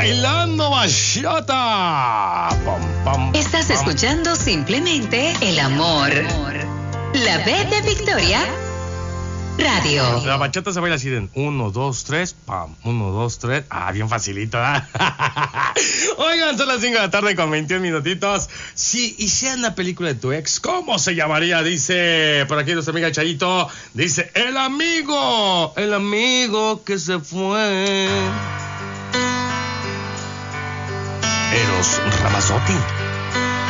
bailando bachata. Estás escuchando simplemente el amor. La B de Victoria Radio. La bachata se baila así de 1, 2, 3, pam, 1, 2, 3. Bien facilito, ¿eh? Oigan, son las 5 de la tarde con 21 minutitos. Si hicieran una película de tu ex, ¿cómo se llamaría? Dice por aquí nuestra amiga Chayito. Dice, el amigo que se fue. Eros Ramazzotti.